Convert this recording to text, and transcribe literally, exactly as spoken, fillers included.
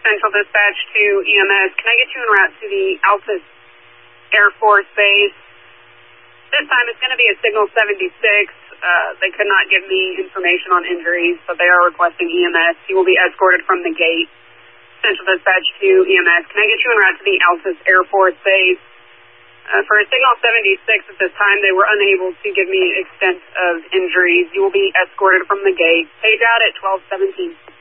Central Dispatch to E M S. Can I get you en route to the Altus Air Force Base? This time it's going to be a signal seventy-six. Uh, they could not give me information on injuries, but they are requesting E M S. You will be escorted from the gate. Central Dispatch to E M S. Can I get you en route to the Altus Air Force Base? Uh, for a signal seventy-six at this time, they were unable to give me extent of injuries. You will be escorted from the gate. Page out at twelve seventeen.